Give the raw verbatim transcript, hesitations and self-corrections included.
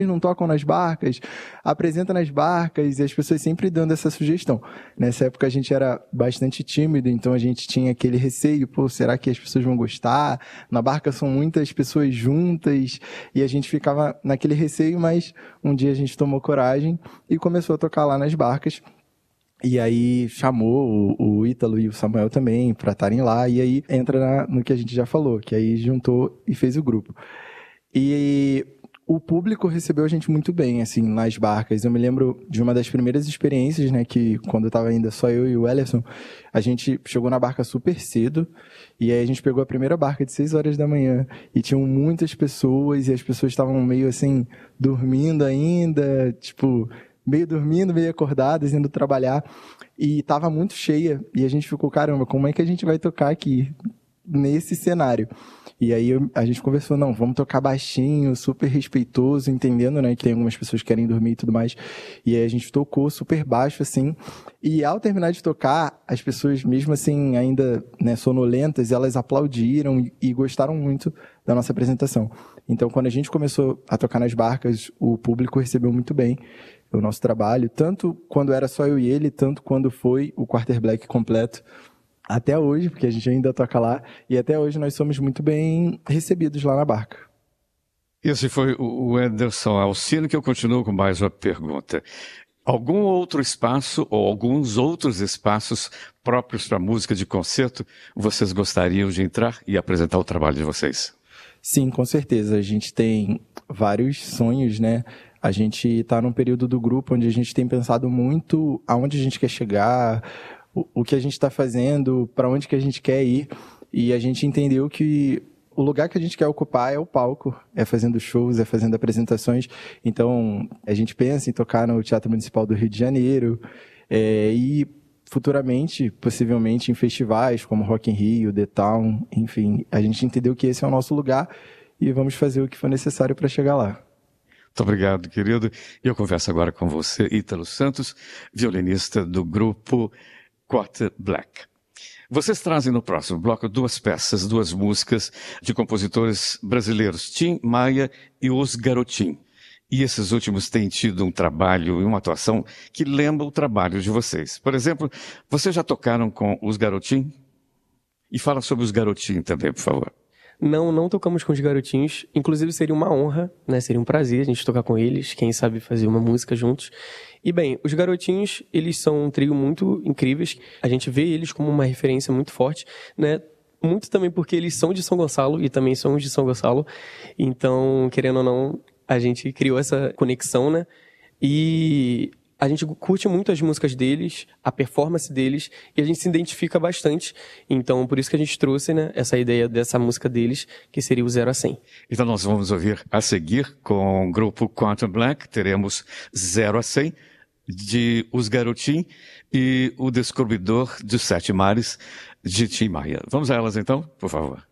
não tocam nas barcas, apresenta nas barcas, e as pessoas sempre dando essa sugestão. Nessa época a gente era bastante tímido, então a gente tinha aquele receio, pô, será que as pessoas vão gostar? Na barca são muitas pessoas juntas, e a gente ficava naquele receio, mas um dia a gente tomou coragem e começou a tocar lá nas barcas. E aí chamou o, o Ítalo e o Samuel também para estarem lá, e aí entra na, no que a gente já falou, que aí juntou e fez o grupo. E o público recebeu a gente muito bem, assim, nas barcas. Eu me lembro de uma das primeiras experiências, né, que quando eu tava ainda só eu e o Ellerson, a gente chegou na barca super cedo, e aí a gente pegou a primeira barca de seis horas da manhã, e tinham muitas pessoas, e as pessoas estavam meio assim, dormindo ainda, tipo, meio dormindo, meio acordadas, indo trabalhar, e tava muito cheia, e a gente ficou, caramba, como é que a gente vai tocar aqui, nesse cenário? E aí a gente conversou, não, vamos tocar baixinho, super respeitoso, entendendo, né, que tem algumas pessoas que querem dormir e tudo mais. E aí a gente tocou super baixo, assim, e ao terminar de tocar, as pessoas, mesmo assim, ainda, né, sonolentas, elas aplaudiram e, e gostaram muito da nossa apresentação. Então, quando a gente começou a tocar nas barcas, o público recebeu muito bem o nosso trabalho, tanto quando era só eu e ele, tanto quando foi o Quarter Black completo, até hoje, porque a gente ainda toca lá, e até hoje nós somos muito bem recebidos lá na barca. Esse foi o Anderson Alcino, que eu continuo com mais uma pergunta. Algum outro espaço ou alguns outros espaços próprios para música de concerto vocês gostariam de entrar e apresentar o trabalho de vocês? Sim, com certeza. A gente tem vários sonhos, né? A gente está num período do grupo onde a gente tem pensado muito aonde a gente quer chegar, o, o que a gente está fazendo, para onde que a gente quer ir. E a gente entendeu que o lugar que a gente quer ocupar é o palco, é fazendo shows, é fazendo apresentações. Então, a gente pensa em tocar no Teatro Municipal do Rio de Janeiro, é, e futuramente, possivelmente, em festivais como Rock in Rio, The Town, enfim. A gente entendeu que esse é o nosso lugar e vamos fazer o que for necessário para chegar lá. Muito obrigado, querido. E eu converso agora com você, Ítalo Santos, violinista do grupo Quarter Black. Vocês trazem no próximo bloco duas peças, duas músicas de compositores brasileiros, Tim Maia e Os Garotim. E esses últimos têm tido um trabalho e uma atuação que lembra o trabalho de vocês. Por exemplo, vocês já tocaram com Os Garotim? E fala sobre Os Garotim também, por favor. Não, não tocamos com os Garotinhos. Inclusive seria uma honra, né? Seria um prazer a gente tocar com eles, quem sabe fazer uma música juntos. E bem, os Garotinhos, eles são um trio muito incríveis. A gente vê eles como uma referência muito forte, né? Muito também porque eles são de São Gonçalo e também somos de São Gonçalo. Então, querendo ou não, a gente criou essa conexão, né? E a gente curte muito as músicas deles, a performance deles, e a gente se identifica bastante. Então, por isso que a gente trouxe, né, essa ideia dessa música deles, que seria o zero a cem. Então nós vamos ouvir a seguir com o grupo Quarter Black, teremos zero a cem de Os Garotim e o Descobridor dos Sete Mares de Tim Maia. Vamos a elas então, por favor.